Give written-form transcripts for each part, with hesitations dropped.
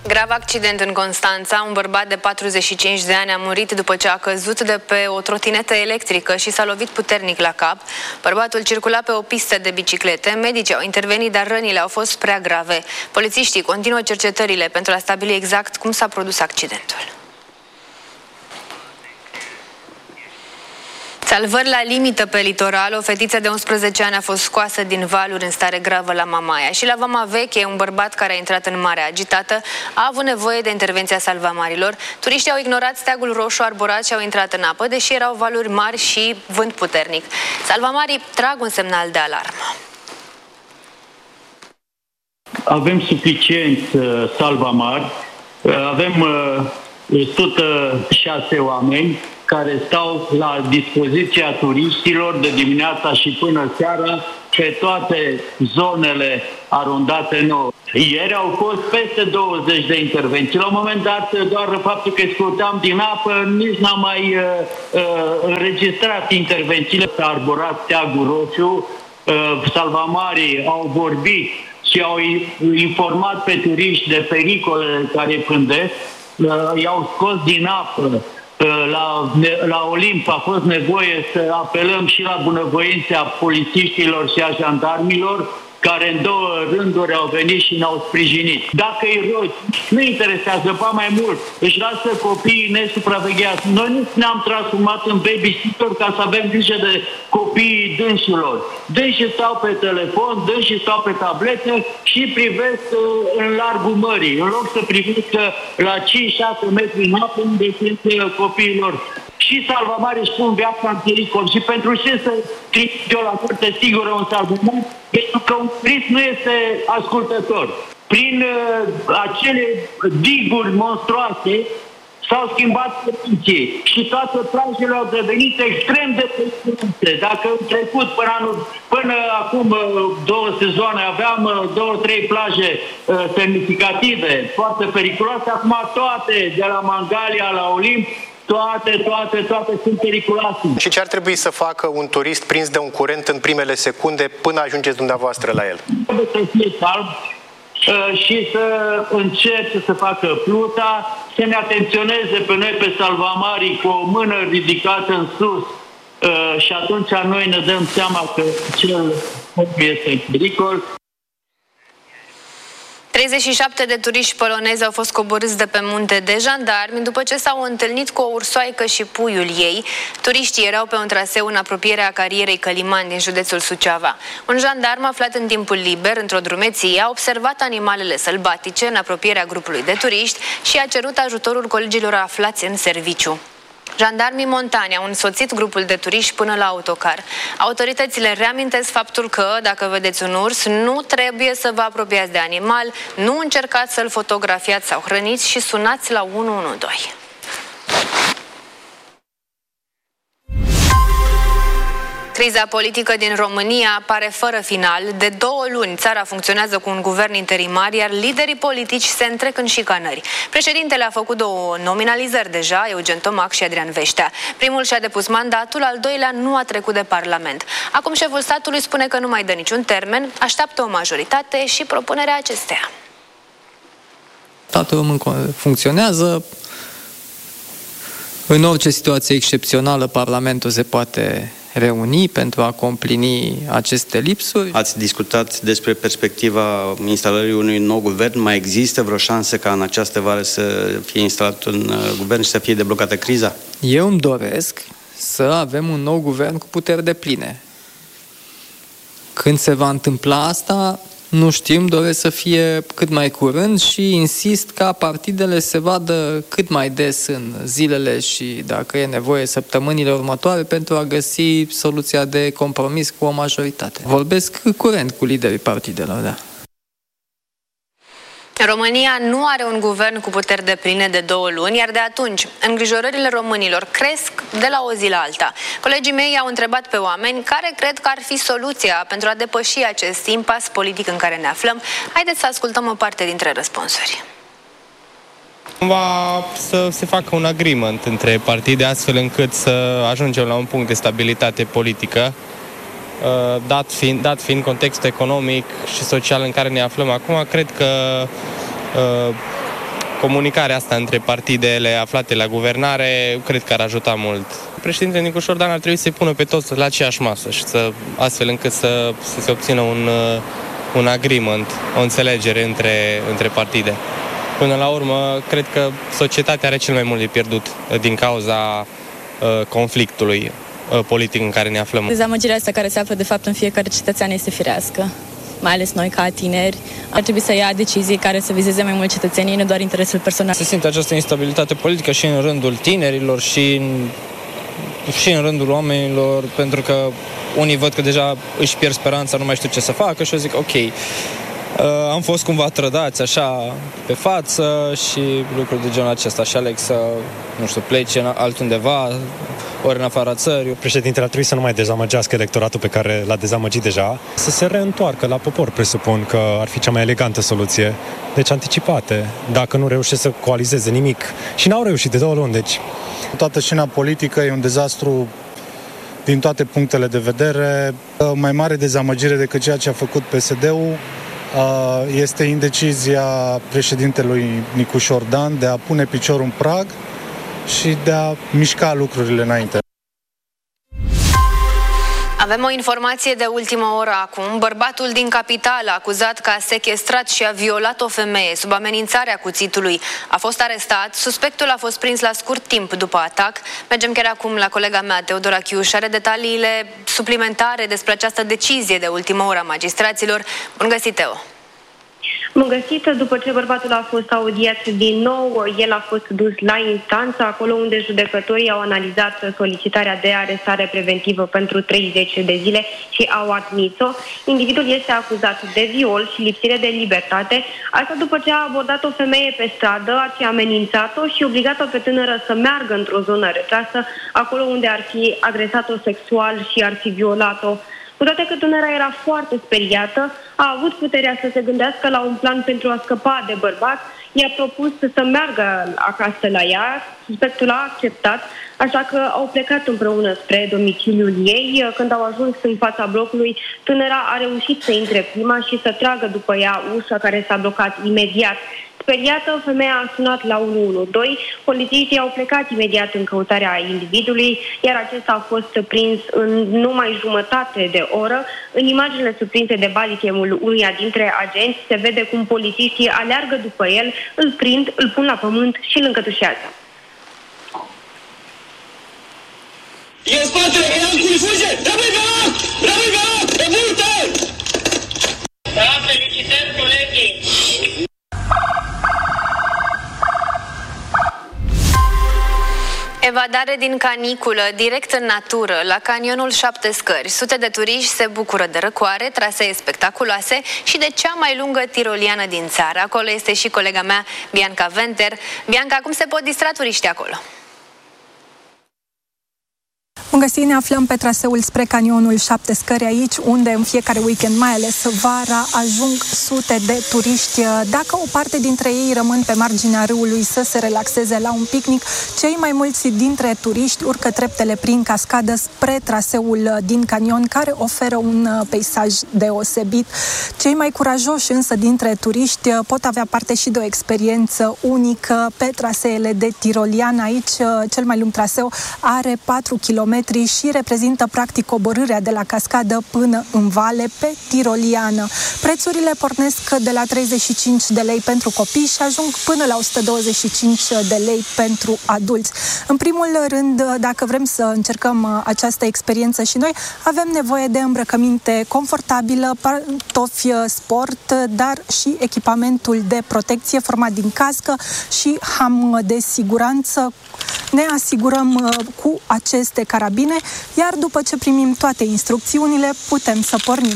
Grav accident în Constanța. Un bărbat de 45 de ani a murit după ce a căzut de pe o trotinetă electrică și s-a lovit puternic la cap. Bărbatul circula pe o pistă de biciclete. Medicii au intervenit, dar rănile au fost prea grave. Polițiștii continuă cercetările pentru a stabili exact cum s-a produs accidentul. Salvări la limită pe litoral. O fetiță de 11 ani a fost scoasă din valuri în stare gravă la Mamaia. Și la Vama Veche, un bărbat care a intrat în mare agitată a avut nevoie de intervenția salvamarilor. Turiștii au ignorat steagul roșu arborat și au intrat în apă, deși erau valuri mari și vânt puternic. Salvamarii trag un semnal de alarmă. Avem suficient salvamari, avem 106 oameni care stau la dispoziția turiștilor de dimineața și până seara pe toate zonele arondate nouă. Ieri au fost peste 20 de intervenții. La un moment dat, doar faptul că scruteam din apă, nici n-am mai înregistrat intervențiile. S-a arborat steagul roșu, salvamarii au vorbit și au informat pe turiști de pericolele care pândesc, i-au scos din apă. La Olimp a fost nevoie să apelăm și la bunăvoința polițiștilor și a jandarmilor, care în două rânduri au venit și ne-au sprijinit. Dacă îi rogi, nu interesează, ba mai mult, își lasă copiii nesupravegheați. Noi nu ne-am transformat în babysitter ca să avem grijă de copiii dânșilor. Dânșii stau pe telefon, dânșii stau pe tablete și privesc în largul mării, în loc să privească la 5-6 metri în apă unde sunt copiilor. Și salvamarii își pun viața în pericol. Și pentru ce să trimit eu la curte sigură un salvamar? Pentru că un turist nu este ascultător. Prin acele diguri monstruoase s-au schimbat condiții și toate plajele au devenit extrem de periculoase. Dacă în trecut, până acum 2 sezoane, aveam 2-3 plaje semnificative, foarte periculoase, acum toate, de la Mangalia la Olimp, toate sunt periculoase. Și ce ar trebui să facă un turist prins de un curent în primele secunde până ajungeți dumneavoastră la el? Trebuie să fie calm și să încerce să facă pluta, să ne atenționeze pe noi, pe salvamarii, cu o mână ridicată în sus și atunci noi ne dăm seama că cel este în pericol. 37 de turiști polonezi au fost coborâți de pe munte de jandarmi după ce s-au întâlnit cu o ursoaică și puiul ei. Turiștii erau pe un traseu în apropierea carierei Căliman din județul Suceava. Un jandarm aflat în timpul liber într-o drumeție a observat animalele sălbatice în apropierea grupului de turiști și a cerut ajutorul colegilor aflați în serviciu. Jandarmii montani au însoțit grupul de turiști până la autocar. Autoritățile reamintesc faptul că, dacă vedeți un urs, nu trebuie să vă apropiați de animal, nu încercați să-l fotografiați sau hrăniți și sunați la 112. Criza politică din România pare fără final. De 2 luni țara funcționează cu un guvern interimar, iar liderii politici se întrec în șicanări. Președintele a făcut 2 nominalizări deja, Eugen Tomac și Adrian Veștea. Primul și-a depus mandatul, al doilea nu a trecut de Parlament. Acum șeful statului spune că nu mai dă niciun termen, așteaptă o majoritate și propunerea acesteia. Statul român funcționează. În orice situație excepțională, Parlamentul se poate reuni pentru a complini aceste lipsuri. Ați discutat despre perspectiva instalării unui nou guvern. Mai există vreo șansă ca în această vară să fie instalat un guvern și să fie deblocată criza? Eu îmi doresc să avem un nou guvern cu puteri depline. Când se va întâmpla asta, nu știm, doresc să fie cât mai curând și insist ca partidele se vadă cât mai des în zilele și, dacă e nevoie, săptămânile următoare pentru a găsi soluția de compromis cu o majoritate. Vorbesc curent cu liderii partidelor, da. România nu are un guvern cu puteri depline de 2 luni, iar de atunci îngrijorările românilor cresc de la o zi la alta. Colegii mei au întrebat pe oameni care cred că ar fi soluția pentru a depăși acest impas politic în care ne aflăm. Haideți să ascultăm o parte dintre răspunsuri. Cumva să se facă un agreement între partide astfel încât să ajungem la un punct de stabilitate politică, dat fiind contextul economic și social în care ne aflăm acum. Cred că comunicarea asta între partidele aflate la guvernare cred că ar ajuta mult. Președintele Nicu Șordan ar trebui să-i pună pe toți la aceeași masă și astfel încât să se obțină un agreement, o înțelegere între partide. Până la urmă, cred că societatea are cel mai mult de pierdut din cauza conflictului politic în care ne aflăm. Dezamăgirea asta care se află de fapt în fiecare cetățean este firească, mai ales noi ca tineri. Ar trebui să ia decizii care să vizeze mai mult cetățenii, nu doar interesul personal. Se simte această instabilitate politică și în rândul tinerilor și în rândul oamenilor, pentru că unii văd că deja își pierd speranța, nu mai știu ce să facă și eu zic ok, am fost cumva trădați așa pe față și lucruri de genul acesta și aleg să, nu știu, plece altundeva, ori în afara țării. Președintele ar trebui să nu mai dezamăgească electoratul pe care l-a dezamăgit deja, să se reîntoarcă la popor, presupun că ar fi cea mai elegantă soluție. Deci anticipate, dacă nu reușesc să coalizeze nimic. Și n-au reușit de 2 luni, deci... Toată scena politică e un dezastru din toate punctele de vedere. Mai mare dezamăgire decât ceea ce a făcut PSD-ul este indecizia președintelui Nicu Șordan de a pune piciorul în prag și de a mișca lucrurile înainte. Avem o informație de ultimă oră acum. Bărbatul din capitală, acuzat că a sechestrat și a violat o femeie sub amenințarea cuțitului, a fost arestat. Suspectul a fost prins la scurt timp după atac. Mergem chiar acum la colega mea, Teodora Chiuș, are detaliile suplimentare despre această decizie de ultimă oră a magistraților. Bun găsit, Teo! Bun găsit, după ce bărbatul a fost audiat din nou, el a fost dus la instanță, acolo unde judecătorii au analizat solicitarea de arestare preventivă pentru 30 de zile și au admis-o. Individul este acuzat de viol și lipsire de libertate, asta după ce a abordat o femeie pe stradă, a amenințat-o și obligat-o pe tânără să meargă într-o zonă retrasă, acolo unde ar fi agresat-o sexual și ar fi violat-o. Cu toate că tânăra era foarte speriată, a avut puterea să se gândească la un plan pentru a scăpa de bărbat, i-a propus să meargă acasă la ea, suspectul a acceptat, așa că au plecat împreună spre domiciliul ei. Când au ajuns în fața blocului, tânăra a reușit să intre prima și să tragă după ea ușa care s-a blocat imediat. Speriată, femeia a sunat la 112, polițiștii au plecat imediat în căutarea individului, iar acesta a fost prins în numai jumătate de oră. În imaginile surprinse de bodycam-ul unuia dintre agenți se vede cum polițiștii aleargă după el, îl prind, îl pun la pământ și îl încătușează. E în spatele, e în fuge! Rămâi pe loc! Rămâi pe loc! E multe! Da, felicitări, colegii! Evadare din caniculă, direct în natură, la canionul 7 Scări. Sute de turiști se bucură de răcoare, trasee spectaculoase și de cea mai lungă tiroliană din țară. Acolo este și colega mea, Bianca Venter. Bianca, cum se pot distra turiștii acolo? Bun găsit, ne aflăm pe traseul spre canionul 7 Scări, aici unde în fiecare weekend, mai ales vara, ajung sute de turiști. Dacă o parte dintre ei rămân pe marginea râului să se relaxeze la un picnic, cei mai mulți dintre turiști urcă treptele prin cascadă spre traseul din canion, care oferă un peisaj deosebit. Cei mai curajoși însă dintre turiști pot avea parte și de o experiență unică pe traseele de tirolian. Aici cel mai lung traseu are 4 km și reprezintă practic coborârea de la cascadă până în vale pe tiroliană. Prețurile pornesc de la 35 de lei pentru copii și ajung până la 125 de lei pentru adulți. În primul rând, dacă vrem să încercăm această experiență și noi, avem nevoie de îmbrăcăminte confortabilă, pantofi sport, dar și echipamentul de protecție format din cască și ham de siguranță. Ne asigurăm cu aceste carabine, iar după ce primim toate instrucțiunile, putem să pornim.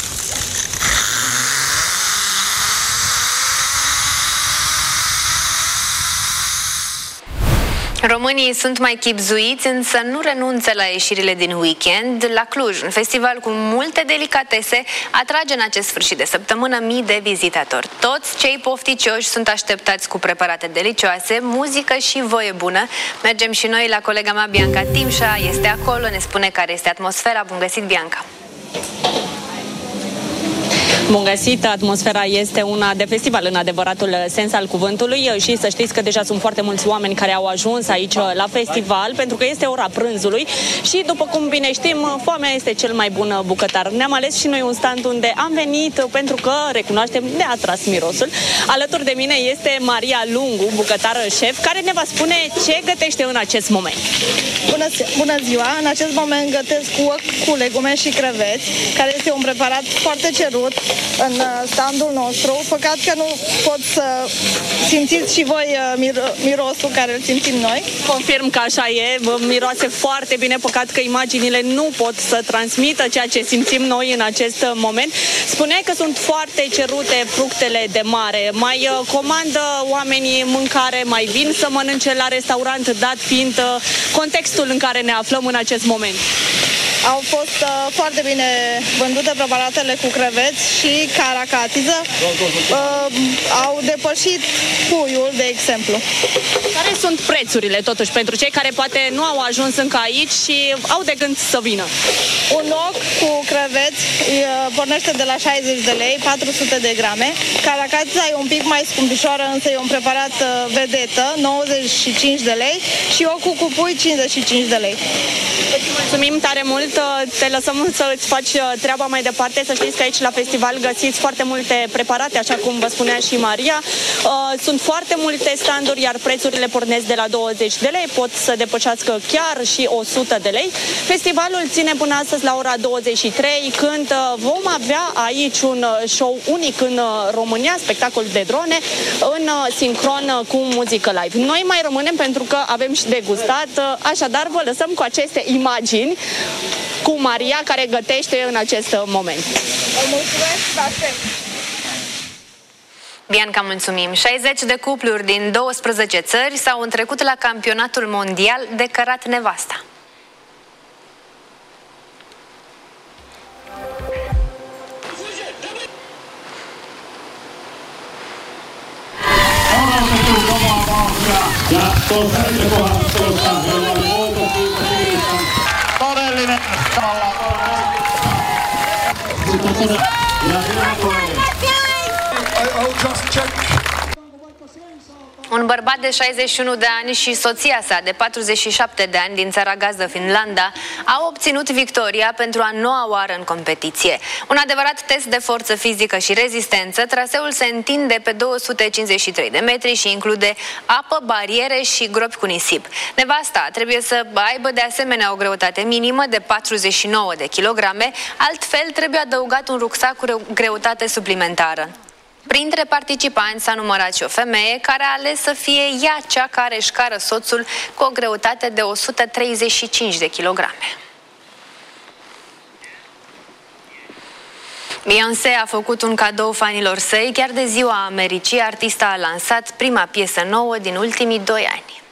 Românii sunt mai chibzuiți, însă nu renunță la ieșirile din weekend. La Cluj, un festival cu multe delicatese atrage în acest sfârșit de săptămână mii de vizitatori. Toți cei pofticioși sunt așteptați cu preparate delicioase, muzică și voie bună. Mergem și noi la colega mea, Bianca Timșa, este acolo, ne spune care este atmosfera. Bun găsit, Bianca! Bun găsit! Atmosfera este una de festival în adevăratul sens al cuvântului și să știți că deja sunt foarte mulți oameni care au ajuns aici la festival pentru că este ora prânzului și după cum bine știm, foamea este cel mai bun bucătar. Ne-am ales și noi un stand unde am venit pentru că recunoaștem, ne-a atras mirosul. Alături de mine este Maria Lungu, bucătară șef, care ne va spune ce gătește în acest moment. Bună ziua! În acest moment gătesc wok cu legume și creveți, care este un preparat foarte cerut în standul nostru. Păcat că nu pot să simțiți și voi mirosul care îl simțim noi. Confirm că așa e, miroase foarte bine, păcat că imaginile nu pot să transmită ceea ce simțim noi în acest moment. Spuneai că sunt foarte cerute fructele de mare. Mai comandă oamenii mâncare, mai vin să mănânce la restaurant, dat fiind contextul în care ne aflăm în acest moment? Au fost foarte bine vândute preparatele cu creveți și caracatiză. Au depășit puiul, de exemplu. Care sunt prețurile, totuși, pentru cei care poate nu au ajuns încă aici și au de gând să vină? Un ochi cu creveți pornește de la 60 de lei, 400 de grame. Caracatiza e un pic mai scumpișoară, însă e un preparat vedetă, 95 de lei. Și ochiul cu pui, 55 de lei. Îți mulțumim tare mult. Te lăsăm să îți faci treaba mai departe. Să știți că aici la festival găsiți foarte multe preparate, așa cum vă spunea și Maria. Sunt foarte multe standuri, iar prețurile pornesc de la 20 de lei, pot să depășească chiar și 100 de lei. Festivalul ține până astăzi la ora 23, când vom avea aici un show unic în România, spectacol de drone, în sincron cu muzică live. Noi mai rămânem pentru că avem și degustat, așadar vă lăsăm cu aceste imagini cu Maria, care gătește în acest moment. Bianca, mulțumim! 60 de cupluri din 12 țări s-au întrecut la campionatul mondial de cărat nevasta. Todellinen Un bărbat de 61 de ani și soția sa de 47 de ani din țara gazdă Finlanda au obținut victoria pentru a noua oară în competiție. Un adevărat test de forță fizică și rezistență, traseul se întinde pe 253 de metri și include apă, bariere și gropi cu nisip. Nevasta trebuie să aibă de asemenea o greutate minimă de 49 de kilograme, altfel trebuie adăugat un rucsac cu greutate suplimentară. Printre participanți s-a numărat și o femeie care a ales să fie ea cea care își cară soțul cu o greutate de 135 de kilograme. Beyoncé a făcut un cadou fanilor săi. Chiar de ziua Americii, artista a lansat prima piesă nouă din ultimii 2 ani.